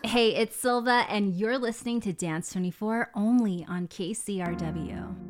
Hey, it's Silva, and you're listening to Dance 24 only on KCRW.